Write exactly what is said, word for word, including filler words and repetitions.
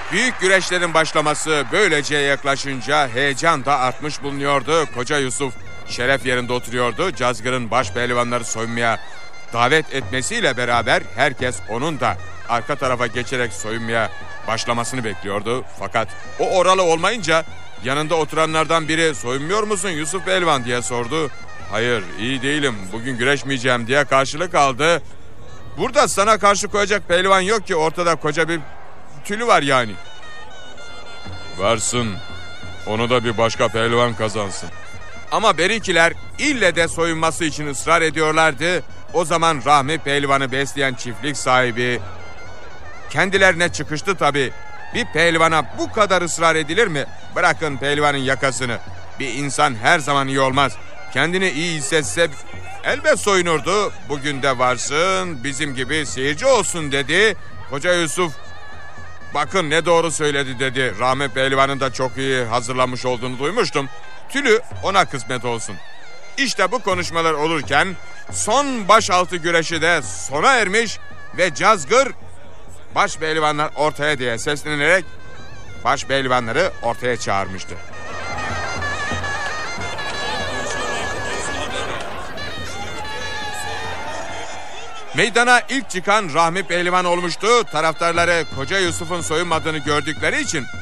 Büyük güreşlerin başlaması böylece yaklaşınca heyecan da artmış bulunuyordu. Koca Yusuf şeref yerinde oturuyordu. Cazgır'ın baş pehlivanları soyunmaya davet etmesiyle beraber herkes onun da arka tarafa geçerek soyunmaya başlamasını bekliyordu. Fakat o oralı olmayınca yanında oturanlardan biri "Soyunmuyor musun Yusuf Pehlivan?" diye sordu. "Hayır, iyi değilim, bugün güreşmeyeceğim" diye karşılık aldı. Burada sana karşı koyacak pehlivan yok ki, ortada koca bir tülü var yani. Varsın, onu da bir başka pehlivan kazansın. Ama berikiler ille de soyunması için ısrar ediyorlardı. O zaman Rahmi Pehlivan'ı besleyen çiftlik sahibi kendilerine çıkıştı tabii. Bir pehlivana bu kadar ısrar edilir mi? Bırakın pehlivanın yakasını. Bir insan her zaman iyi olmaz. Kendini iyi hissetse elbet soyunurdu. Bugün de varsın, bizim gibi seyirci olsun dedi. Koca Yusuf "Bakın ne doğru söyledi" dedi. Rahmi Pehlivan'ın da çok iyi hazırlanmış olduğunu duymuştum. Tülü ona kısmet olsun. İşte bu konuşmalar olurken son başaltı güreşi de sona ermiş ve Cazgır baş pehlivanlar ortaya diye seslenerek baş pehlivanları ortaya çağırmıştı. Meydana ilk çıkan Rahmi Pehlivan olmuştu. Taraftarları Koca Yusuf'un soyunmadığını gördükleri için